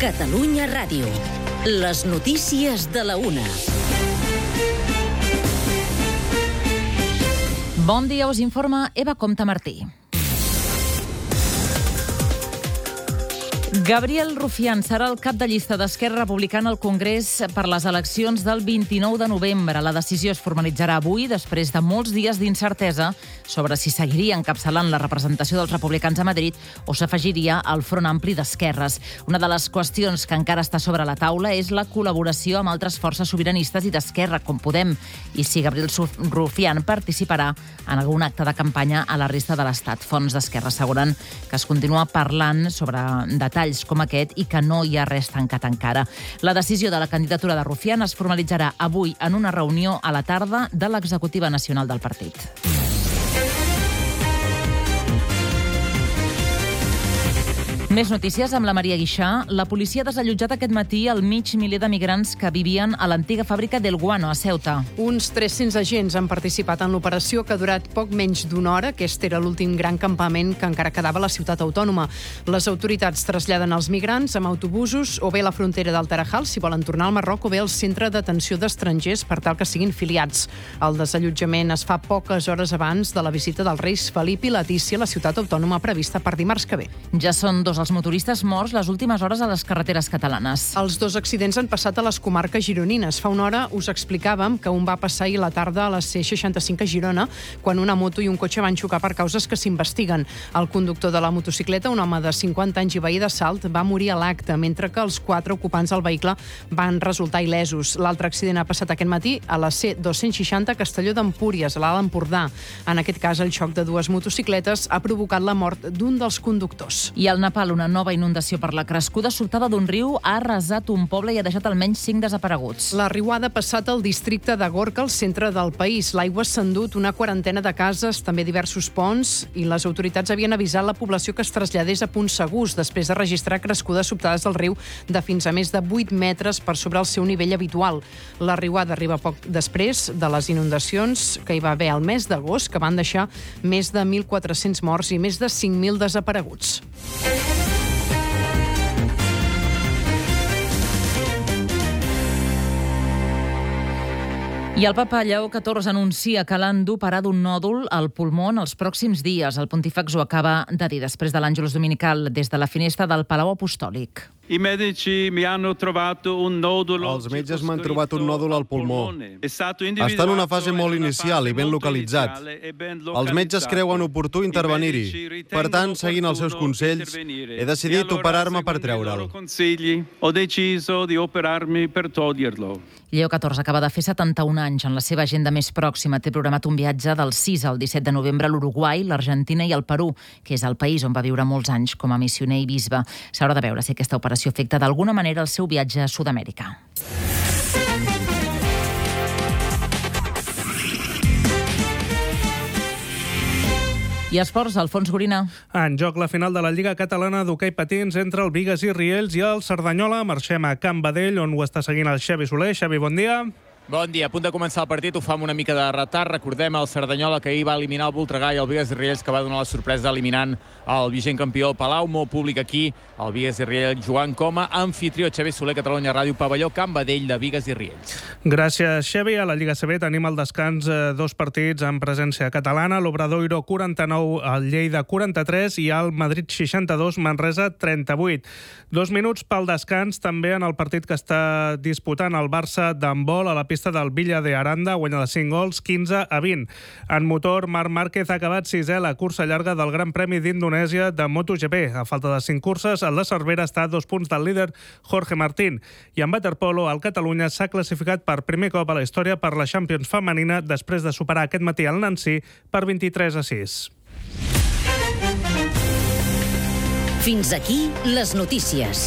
Catalunya Ràdio. Les notícies de la una. Bon dia, us informa Eva Comte Martí. Gabriel Rufián serà el cap de llista d'Esquerra Republicana al Congrés per les eleccions del 29 de novembre. La decisió es formalitzarà avui, després de molts dies d'incertesa sobre si seguiria encapçalant la representació dels republicans a Madrid o s'afegiria al Front Ampli d'Esquerres. Una de les qüestions que encara està sobre la taula és la col·laboració amb altres forces sobiranistes i d'esquerra, com Podem, i si Gabriel Rufián participarà en algun acte de campanya a la resta de l'Estat. Fonts d'Esquerra asseguren que es continua parlant sobre detalls com aquest i que no hi ha res tancat encara. La decisió de la candidatura de Rufián es formalitzarà avui en una reunió a la tarda de l'Executiva Nacional del partit. Més notícies amb la Maria Guixà. La policia ha desallotjat aquest matí el mig miler de migrants que vivien a l'antiga fàbrica del Guano, a Ceuta. Uns 300 agents han participat en l'operació, que ha durat poc menys d'una hora. Aquest era l'últim gran campament que encara quedava a la ciutat autònoma. Les autoritats traslladen els migrants amb autobusos o bé a la frontera del Tarajal, si volen tornar al Marroc, o bé al centre d'atenció d'estrangers per tal que siguin filiats. El desallotjament es fa poques hores abans de la visita dels reis Felip i Letícia a la ciutat autònoma prevista per dimarts que ve. Ja són dos els motoristes morts les últimes hores a les carreteres catalanes. Els dos accidents han passat a les comarques gironines. Fa una hora us explicàvem que un va passar ahir a la tarda a la C65 a Girona, quan una moto i un cotxe van xocar per causes que s'investiguen. El conductor de la motocicleta, un home de 50 anys i veí de Salt, va morir a l'acte, mentre que els 4 ocupants del vehicle van resultar il·lesos. L'altre accident ha passat aquest matí a la C260 a Castelló d'Empúries, a l'Alt Empordà. En aquest cas, el xoc de dues motocicletes ha provocat la mort d'un dels conductors. I al Nepal, una nova inundació per la crescuda sobtada d'un riu ha arrasat un poble i ha deixat almenys 5 desapareguts. La riuada ha passat al districte de Gorka, al centre del país. L'aigua s'ha endut una quarantena de cases, també diversos ponts, i les autoritats havien avisat la població que es traslladés a punts segurs després de registrar crescudes sobtades del riu de fins a més de 8 metres per sobre el seu nivell habitual. La riuada arriba poc després de les inundacions que hi va haver al mes d'agost, que van deixar més de 1.400 morts i més de 5.000 desapareguts. I el papa Lleó XIV anuncia que l'han d'operar d'un nòdul al pulmó en els pròxims dies. El pontífex ho acaba de dir després de l'Àngelus Dominical des de la finestra del Palau Apostòlic. Els metges m'han trobat un nòdul al pulmó. Està en una fase molt inicial i ben localitzat. Els metges creuen oportú intervenir-hi. Per tant, seguint els seus consells, he decidit operar-me per treure'l. Lleó XIV acaba de fer 71 anys. En la seva agenda més pròxima té programat un viatge del 6 al 17 de novembre a l'Uruguai, l'Argentina i el Perú, que és el país on va viure molts anys com a missioner i bisbe. S'haurà de veure si aquesta operació afecta d'alguna manera el seu viatge a Sud-amèrica. I esports, Alfons Gorina. En joc la final de la Lliga Catalana d'hoquei patins entre el Bigues i Riells i el Cerdanyola. Marxem a Can Badell, on ho està seguint el Xavi Soler. Xavi, bon dia. Bon dia. A punt de començar el partit, ho fa amb una mica de retard. Recordem el Cerdanyola, que ahir va eliminar el Voltregà, i el Bigues i Riells, que va donar la sorpresa eliminant el vigent campió al Palau. Molt públic aquí, el Bigues i Riells jugant com a anfitrió. Xavi Soler, Catalunya Ràdio, pavelló Can Badell de Bigues i Riells. Gràcies, Xavi. A la Lliga CB tenim al descans dos partits en presència catalana. L'Obradoiro 49, el Lleida 43 i el Madrid 62, Manresa 38. 2 minuts pel descans també en el partit que està disputant el Barça d'handbol a la pista del Villa de Aranda, guanya de 5 gols, 15-20. En motor, Marc Márquez ha acabat 6è a la cursa llarga del Gran Premi d'Indonèsia de MotoGP. A falta de 5 curses, el de Cervera està a 2 punts del líder Jorge Martín. I en waterpolo, el Catalunya s'ha classificat per primer cop a la història per la Champions femenina després de superar aquest matí el Nancy per 23-6. Fins aquí les notícies.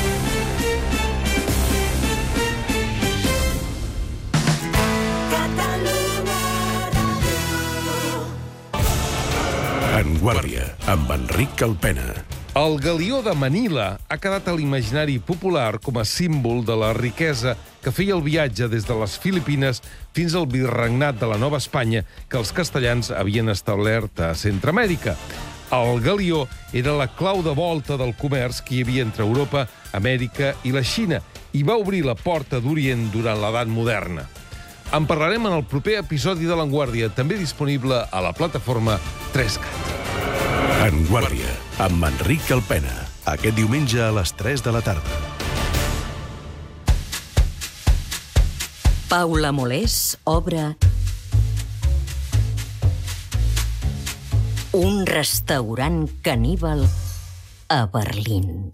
En Guàrdia, amb Enric Calpena. El galió de Manila ha quedat a l'imaginari popular com a símbol de la riquesa que feia el viatge des de les Filipines fins al virregnat de la Nova Espanya que els castellans havien establert a Centreamèrica. El galió era la clau de volta del comerç que hi havia entre Europa, Amèrica i la Xina i va obrir la porta d'Orient durant l'edat moderna. En parlarem en el proper episodi de La Vanguardia, també disponible a la plataforma 3CAT. En Guàrdia, amb Enric Alpena. Aquest diumenge a les 3 de la tarda. Paula Molés obre un restaurant caníbal a Berlín.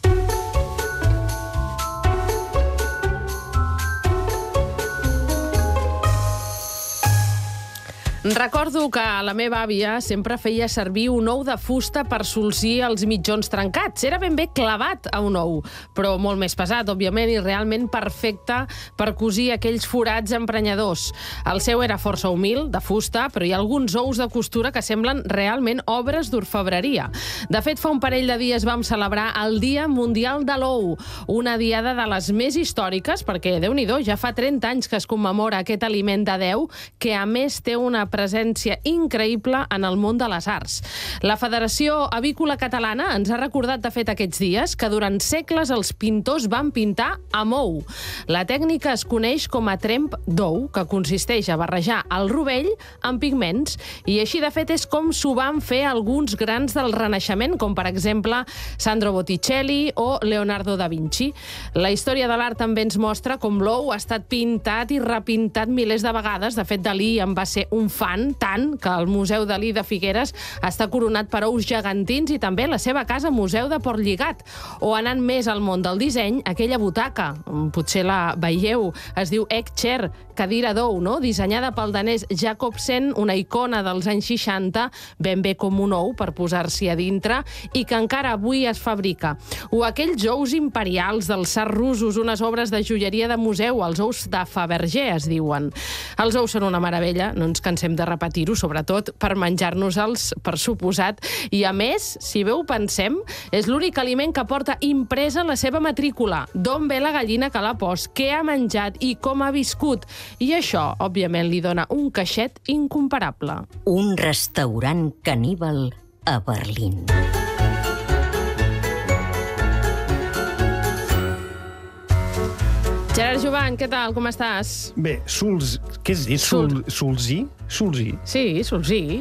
Recordo que la meva àvia sempre feia servir un ou de fusta per solsir els mitjons trencats. Era ben bé clavat a un ou, però molt més pesat, òbviament, i realment perfecte per cosir aquells forats emprenyadors. El seu era força humil, de fusta, però hi ha alguns ous de costura que semblen realment obres d'orfebreria. De fet, fa un parell de dies vam celebrar el Dia Mundial de l'Ou, una diada de les més històriques, perquè, Déu-n'hi-do, ja fa 30 anys que es commemora aquest aliment de Déu, que a més té una presència increïble en el món de les arts. La Federació Avícola Catalana ens ha recordat, de fet, aquests dies, que durant segles els pintors van pintar amb ou. La tècnica es coneix com a tremp d'ou, que consisteix a barrejar el rovell amb pigments, i així, de fet, és com s'ho van fer alguns grans del Renaixement, com, per exemple, Sandro Botticelli o Leonardo da Vinci. La història de l'art també ens mostra com l'ou ha estat pintat i repintat milers de vegades. De fet, Dalí en va ser un fan, tant que el Museu Dalí de Figueres està coronat per ous gegantins i també la seva casa Museu de Portlligat. O anant més al món del disseny, aquella butaca, potser la veieu, es diu Egg Chair, cadira d'ou, no? Dissenyada pel danès Jacobsen, una icona dels anys 60, ben bé com un ou per posar-s'hi a dintre, i que encara avui es fabrica. O aquells ous imperials dels tsars russos, unes obres de joieria de museu, els ous de Fabergé, es diuen. Els ous són una meravella, no ens cansem de repetir-ho, sobretot per menjar-nos-els, per suposat. I a més, si bé ho pensem, és l'únic aliment que porta impresa la seva matrícula. D'on ve la gallina que l'ha post, què ha menjat i com ha viscut. I això, òbviament, li dona un caixet incomparable. Un restaurant caníbal a Berlín. Gerard Jovany, què tal? Com estàs? Bé, què has dit? Solsí? Solsí? Sí, solsí.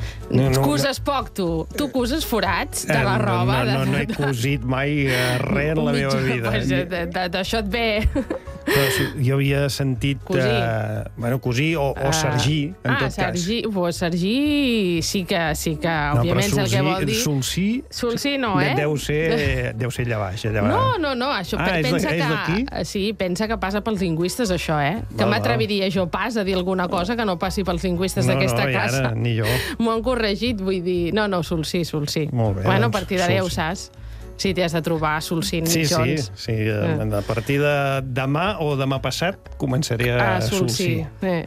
Cuses poc, tu. Tu cuses forats de la roba. No he cosit mai res en la meva vida. D'això et ve. Però jo havia sentit cosir o sargir, en tot cas. Sargir sí que, òbviament, és el que vol dir. Solsí no, eh? Deu ser allà baix. No, això pensa que... Sí, pensa que passa pels lingüistes, això, eh? Que m'atreviria jo pas a dir alguna cosa que no passi pels lingüistes d'aquesta casa. No, ni jo. M'ho han corregit, vull dir... No, solsí. Molt bé. Bueno, a partir d'ara ja ho saps. Sí, t'hi has de trobar solsint mitjons. Sí. A partir de demà o demà passat començaré a solsir.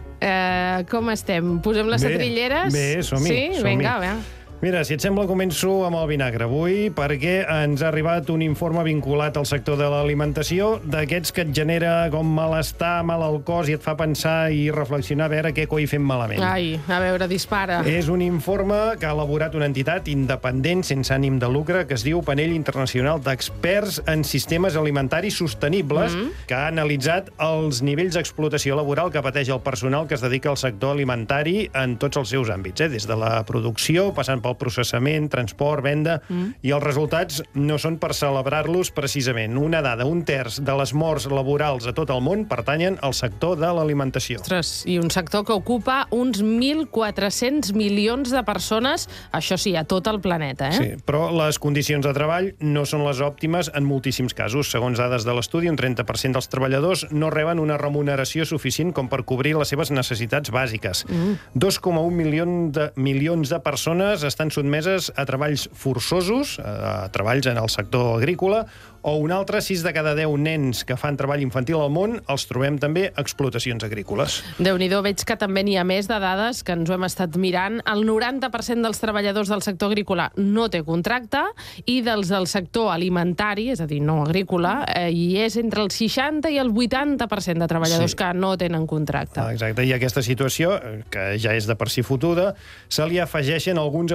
Com estem? Posem les setrilleres? Bé, som-hi. Sí? Vinga, va. Mira, si et sembla, començo amb el vinagre avui, perquè ens ha arribat un informe vinculat al sector de l'alimentació, d'aquests que et genera com malestar, mal al cos, i et fa pensar i reflexionar a veure què coi fem malament. Ai, a veure, dispara. És un informe que ha elaborat una entitat independent, sense ànim de lucre, que es diu Panell Internacional d'Experts en Sistemes Alimentaris Sostenibles, que ha analitzat els nivells d'explotació laboral que pateix el personal que es dedica al sector alimentari en tots els seus àmbits, des de la producció, passant pel processament, transport, venda, i els resultats no són per celebrar-los precisament. Una dada, 1/3 de les morts laborals a tot el món pertanyen al sector de l'alimentació. Ostres, i un sector que ocupa uns 1.400 milions de persones, això sí, a tot el planeta, eh? Sí, però les condicions de treball no són les òptimes en moltíssims casos. Segons dades de l'estudi, un 30% dels treballadors no reben una remuneració suficient com per cobrir les seves necessitats bàsiques. 2,1 milions de persones estan sotmeses a treballs forçosos, a treballs en el sector agrícola, o un altre, 6 de cada 10 nens que fan treball infantil al món els trobem també a explotacions agrícoles. Déu-n'hi-do, veig que també n'hi ha més de dades que ens ho hem estat mirant. El 90% dels treballadors del sector agrícola no té contracte, i dels del sector alimentari, és a dir, no agrícola, hi és entre el 60 i el 80% de treballadors que no tenen contracte. Exacte, i aquesta situació, que ja és de per si fotuda, se li afegeixen alguns elements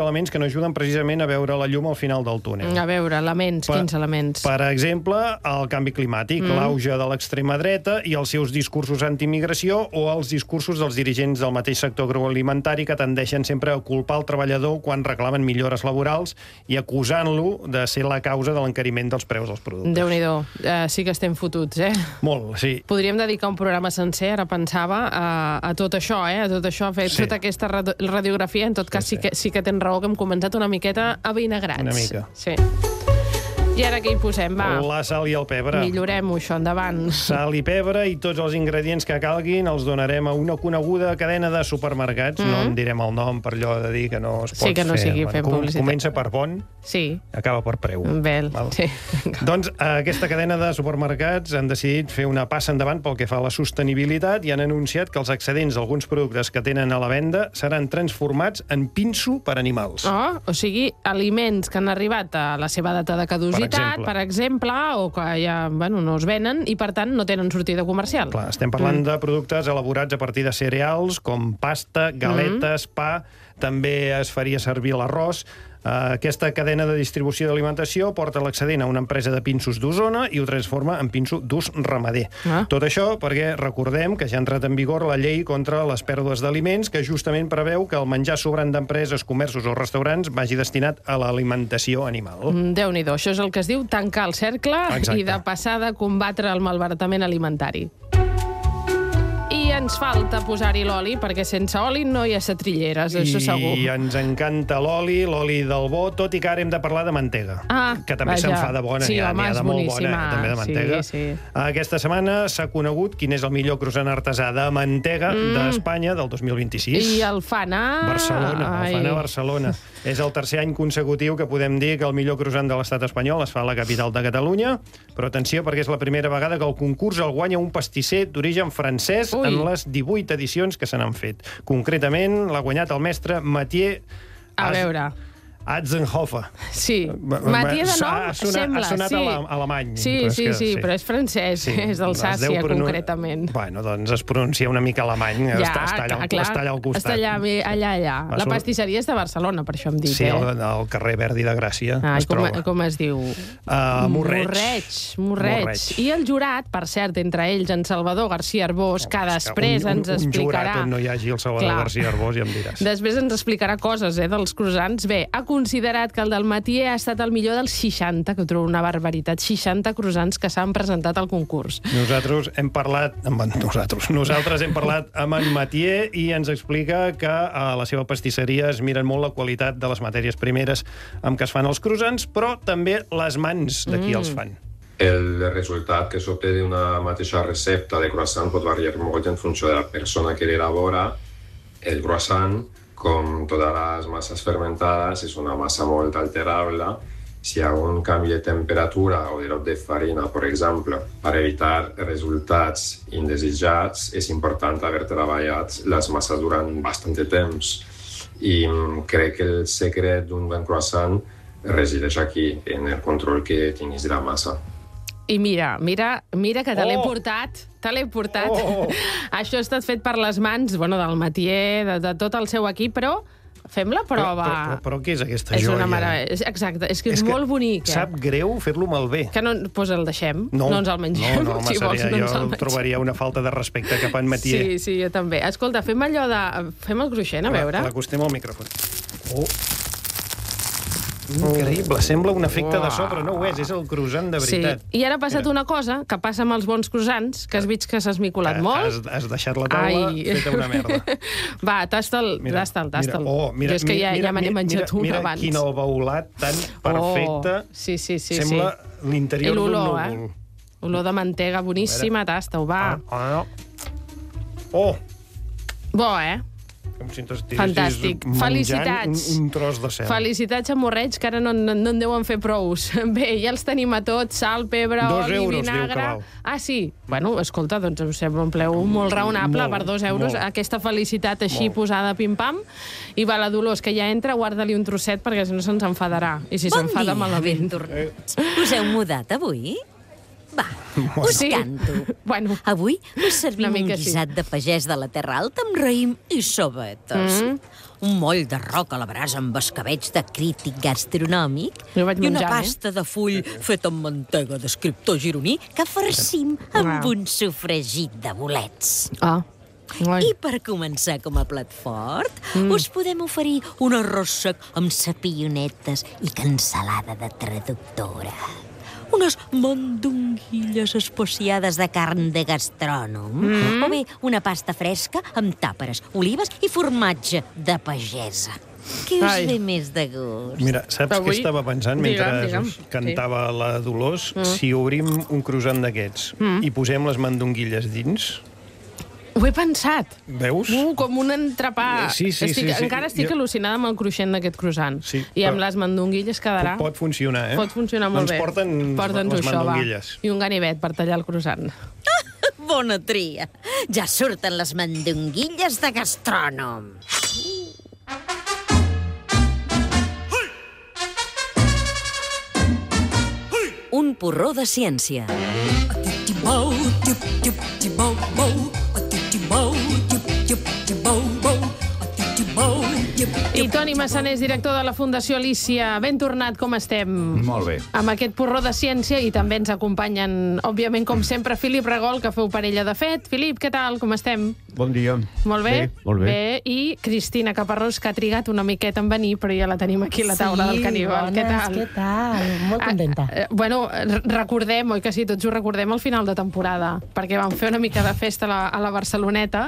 elements que no ajuden precisament a veure la llum al final del túnel. A veure, elements, quins elements? Per exemple, el canvi climàtic, l'auge de l'extrema dreta i els seus discursos anti-migració o els discursos dels dirigents del mateix sector agroalimentari que tendeixen sempre a culpar el treballador quan reclamen millores laborals i acusant-lo de ser la causa de l'encariment dels preus dels productes. Déu-n'hi-do, sí que estem fotuts, Molt, sí. Podríem dedicar un programa sencer, ara pensava, a tot això, a tot això, a fer tota aquesta radiografia. En tot cas, sí que tens raó que hem començat una miqueta avinagrats. Una mica. Sí. I ara què hi posem, va? La sal i el pebre. Millorem-ho, això, endavant. Sal i pebre i tots els ingredients que calguin els donarem a una coneguda cadena de supermercats. No en direm el nom per allò de dir que no es pot fer. Sí, que no sigui fer publicitat. Comença per bon, acaba per preu. Bé, sí. Doncs aquesta cadena de supermercats han decidit fer una passa endavant pel que fa a la sostenibilitat i han anunciat que els excedents d'alguns productes que tenen a la venda seran transformats en pinso per animals. O sigui, aliments que han arribat a la seva data de caducitat, per exemple, o que ja no es venen i, per tant, no tenen sortida comercial. Clar, estem parlant de productes elaborats a partir de cereals, com pasta, galetes, pa, també es faria servir l'arròs. Aquesta cadena de distribució d'alimentació porta l'excedent a una empresa de pinsos d'Osona i ho transforma en pinso d'ús ramader. Tot això perquè recordem que ja ha entrat en vigor la llei contra les pèrdues d'aliments, que justament preveu que el menjar sobrant d'empreses, comerços o restaurants vagi destinat a l'alimentació animal. Déu-n'hi-do, això és el que es diu tancar el cercle i de passada combatre el malbaratament alimentari. I ens falta posar-hi l'oli, perquè sense oli no hi ha setrilleres, això segur. I ens encanta l'oli del bo, tot i que ara hem de parlar de mantega, que també se'n fa de bona, n'hi ha de molt bona, també de mantega. Aquesta setmana s'ha conegut quin és el millor croissant artesà de mantega d'Espanya del 2026. I el fan a... Barcelona. És el tercer any consecutiu que podem dir que el millor croissant de l'estat espanyol es fa a la capital de Catalunya, però atenció, perquè és la primera vegada que el concurs el guanya un pastisser d'origen francès en les 18 edicions que se n'han fet. Concretament, l'ha guanyat el mestre Mathieu Atzenhofer. Sí, Mathieu de nom sembla, ha sonat alemany. Sí, però és francès, és d'Alsàcia, concretament. Bueno, doncs es pronuncia una mica alemany, està allà al costat. Està allà. La pastisseria és de Barcelona, per això hem dit. Sí, al carrer Verdi de Gràcia es troba. Com es diu? Morreig. I el jurat, per cert, entre ells, en Salvador García Arbós, que després ens explicarà... Un jurat on no hi hagi el Salvador García Arbós, ja em diràs. Després ens explicarà coses dels croissants. Bé, ha considerat que el del Mathieu ha estat el millor dels 60, que ho trobo una barbaritat, 60 croissants que s'han presentat al concurs. Nosaltres hem parlat amb en Mathieu i ens explica que a la seva pastisseria es miren molt la qualitat de les matèries primeres amb què es fan els croissants, però també les mans de qui els fan. El resultat que s'obté d'una mateixa recepta de croissant pot variar molt en funció de la persona que l'elabora. El croissant, com totes les masses fermentades, és una massa molt alterable. Si hi ha un canvi de temperatura o de lot de farina, per exemple, per evitar resultats indesitjats, és important haver treballat les masses durant bastant temps. I crec que el secret d'un bon croissant resideix aquí, en el control que tinguis de la massa. I mira que te l'he portat. Això ha estat fet per les mans, del Mathieu, de tot el seu equip, però fem la prova. Però què és aquesta joia? És una meravella. Exacte, és que és molt bonic. Sap greu fer-lo malbé. Que no, doncs el deixem, no ens el mengem. No, home, jo trobaria una falta de respecte cap a en Mathieu. Sí, jo també. Escolta, fem allò de... Fem el cruixent, a veure. L'acostem al micròfon. Increïble, sembla un efecte de so, però no ho és el croissant de veritat. Sí, i ara ha passat una cosa que passa amb els bons croissants, que has vist que s'ha esmicolat molt. Has deixat la taula feta una merda. Va, tasta'l. Jo és que ja me n'he menjat un abans. Mira quin albaulat tan perfecte. Sí. Sembla l'interior d'un núvol. Olor de mantega boníssima, tasta-ho, va. Bo, Fantàstic. Felicitats. Un tros de cel. Felicitats a Morreig, que ara no en deuen fer prous. Bé, ja els tenim a tots, sal, pebre, oli, vinagre... Sí. Bueno, escolta, doncs em sembla un preu molt raonable per 2 euros. Aquesta felicitat així posada pim-pam. I va, la Dolors, que ja entra, guarda-li un trosset perquè si no se'ns enfadarà. I si s'enfada malament. Us heu mudat avui? Va, us canto. Avui us servim un guisat de pagès de la Terra Alta amb raïm i sobetes. un moll de roc a la brasa amb escabetx de crític gastronòmic i una pasta de full feta amb mantega d'escriptor gironí que farcim amb un sofregit de bolets. I per començar com a plat fort, us podem oferir un arròs sec amb sapionetes i cansalada de traductora. Unes mandonguilles especiades de carn de gastrònom. O bé una pasta fresca amb tàperes, olives i formatge de pagesa. Què us ve més de gust? Mira, saps què estava pensant mentre cantava la Dolors? Si obrim un croissant d'aquests i posem les mandonguilles dins... Ho he pensat. Veus? Com un entrepà. Sí. Encara estic al·lucinada amb el cruixent d'aquest croissant. I amb les mandonguilles quedarà... Pot funcionar, eh? Pot funcionar molt bé. Porta'ns les mandonguilles. I un ganivet per tallar el croissant. Bona tria. Ja surten les mandonguilles de gastrònom. Un porró de ciència. I Toni Massanés, director de la Fundació Alícia, ben tornat, com estem? Molt bé. Amb aquest porró de ciència, i també ens acompanyen, òbviament, com sempre, Filip Regol, que feu parella de fet. Filip, què tal? Com estem? Bon dia. Molt bé? Molt bé. I Cristina Caparrós, que ha trigat una miqueta en venir, però ja la tenim aquí a la taula del caníbal. Què tal? Molt contenta. Bueno, recordem, oi que sí, tots ho recordem al final de temporada, perquè vam fer una mica de festa a la Barceloneta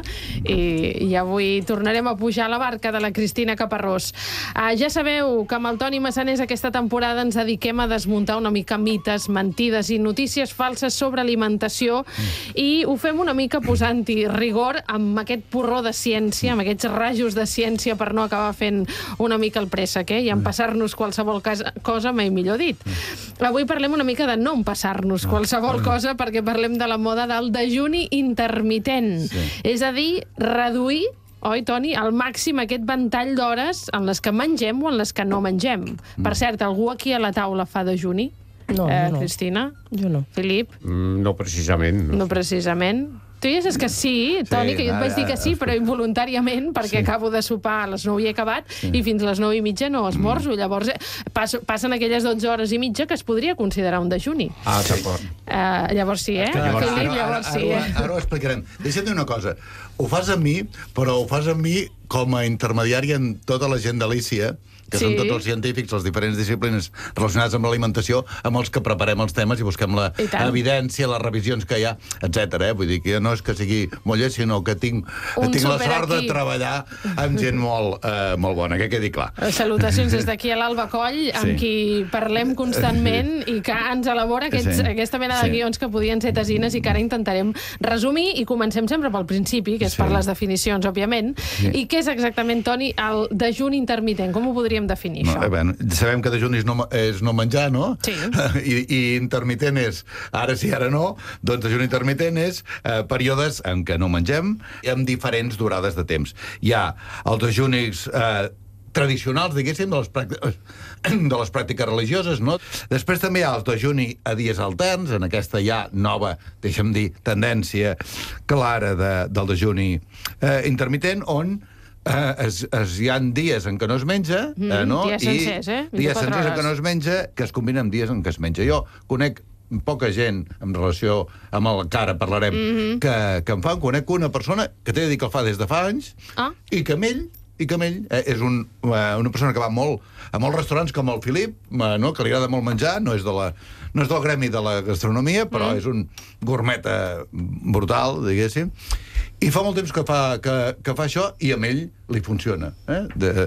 i avui tornarem a pujar a la barca de la Cristina Caparrós. Ja sabeu que amb el Toni Massanés aquesta temporada ens dediquem a desmuntar una mica mites, mentides i notícies falses sobre alimentació i ho fem una mica posant-hi rigor amb aquest porró de ciència, amb aquests rajos de ciència per no acabar fent una mica el préssec, i empassar-nos qualsevol cosa, mai millor dit. Avui parlem una mica de no empassar-nos qualsevol cosa perquè parlem de la moda del dejuni intermitent. És a dir, reduir, oi, Toni, al màxim aquest ventall d'hores en les que mengem o en les que no mengem. Per cert, algú aquí a la taula fa dejuni? No. Cristina? Jo no. Filip? No precisament. No precisament. Tu ja saps que sí, Toni, que jo et vaig dir que sí, però involuntàriament, perquè acabo de sopar a les 9 i he acabat, i fins a les 9 i mitja no esmorzo. Llavors passen aquelles 12 hores i mitja que es podria considerar un dejuni. D'acord. Llavors sí, Filip, llavors sí. Ara ho explicarem. Deixa't dir una cosa. Ho fas amb mi, però ho fas amb mi com a intermediari en tota la gent d'Alícia, que són tots els científics, les diferents disciplines relacionades amb l'alimentació, amb els que preparem els temes i busquem la evidència, les revisions que hi ha, etc. Vull dir que no és que sigui molt llest, sinó que tinc la sort de treballar amb gent molt bona, que quedi clar. Salutacions des d'aquí a l'Alba Coll, amb qui parlem constantment i que ens elabora aquesta mena de guions que podien ser tesines i que ara intentarem resumir, i comencem sempre pel principi, que és per les definicions, òbviament. I què és exactament, Toni, el dejuni intermitent? Com ho podríem definir, això? Sabem que dejuni és no menjar, no? Sí. I intermitent és ara sí, ara no. Doncs dejuni intermitent és períodes en què no mengem amb diferents durades de temps. Hi ha els dejunis tradicionals, diguéssim, de les pràctiques religioses, no? Després també hi ha el dejuni a dies alterns, en aquesta ja nova, deixa'm dir, tendència clara del dejuni intermitent, on hi ha dies en què no es menja, no? Dies sencers, dies sencers en què no es menja, que es combinen amb dies en què es menja. Jo conec poca gent en relació amb el que ara parlarem que en fa. Conec una persona que t'he de dir que el fa des de fa anys i que amb ell és una persona que va molt a molts restaurants com el Filip, que li agrada molt menjar, no és del gremi de la gastronomia, però és un gourmet brutal, diguéssim. I fa molt temps que fa això i amb ell li funciona.